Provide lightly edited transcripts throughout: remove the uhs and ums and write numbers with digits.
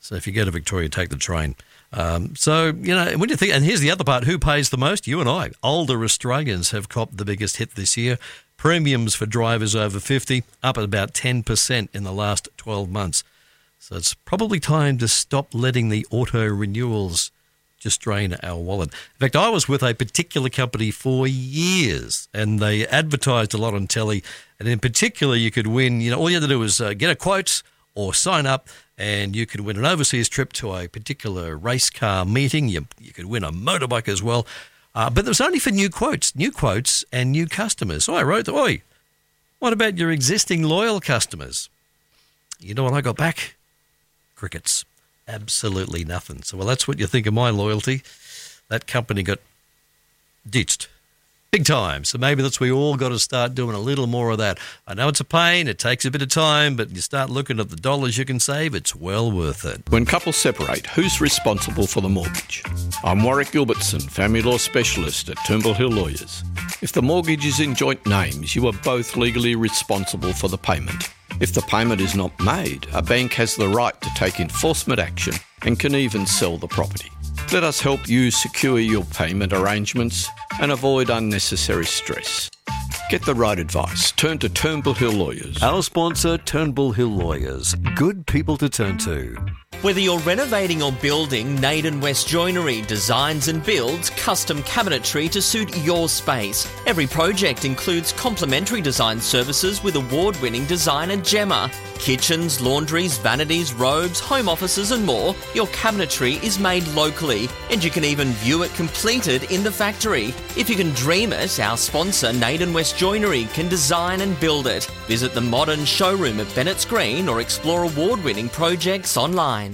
So if you go to Victoria, take the train. So, when you think, and here's the other part, who pays the most? You and I. Older Australians have copped the biggest hit this year. Premiums for drivers over 50 up at about 10% in the last 12 months. So it's probably time to stop letting the auto renewals just drain our wallet. In fact, I was with a particular company for years, and they advertised a lot on telly, and in particular you could win, all you had to do was get a quote or sign up, and you could win an overseas trip to a particular race car meeting. You could win a motorbike as well. But it was only for new quotes and new customers. So I wrote, "Oi, what about your existing loyal customers?" You know what I got back? Crickets. Absolutely nothing. So, well, that's what you think of my loyalty. That company got ditched. Big time. So maybe that's we all got to start doing a little more of that. I know it's a pain. It takes a bit of time, but you start looking at the dollars you can save, it's well worth it. When couples separate, who's responsible for the mortgage? I'm Warwick Gilbertson, family law specialist at Turnbull Hill Lawyers. If the mortgage is in joint names, you are both legally responsible for the payment. If the payment is not made, a bank has the right to take enforcement action and can even sell the property. Let us help you secure your payment arrangements and avoid unnecessary stress. Get the right advice. Turn to Turnbull Hill Lawyers. Our sponsor, Turnbull Hill Lawyers. Good people to turn to. Whether you're renovating or building, Naden West Joinery designs and builds custom cabinetry to suit your space. Every project includes complimentary design services with award-winning designer Gemma. Kitchens, laundries, vanities, robes, home offices and more. Your cabinetry is made locally, and you can even view it completed in the factory. If you can dream it, our sponsor Naden West Joinery can design and build it. Visit the modern showroom at Bennett's Green or explore award-winning projects online.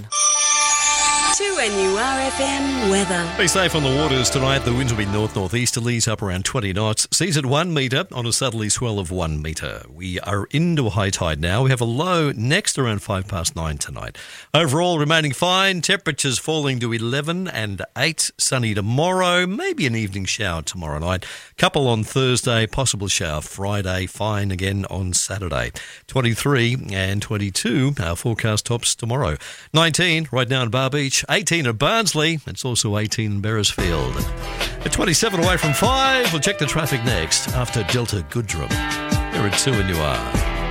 2NURFM weather. Be safe on the waters tonight. The winds will be north-northeasterlies up around 20 knots. Seas at 1 metre on a southerly swell of 1 metre. We are into a high tide now. We have a low next around 9:05 tonight. Overall remaining fine. Temperatures falling to 11 and 8. Sunny tomorrow. Maybe an evening shower tomorrow night. Couple on Thursday. Possible shower Friday. Fine again on Saturday. 23 and 22. Our forecast tops tomorrow. 19 right now in Bar Beach. 18 at Barnsley. It's also 18 in Beresfield. At 27 away from 5, we'll check the traffic next after Delta Goodrum. Here at 2NUR.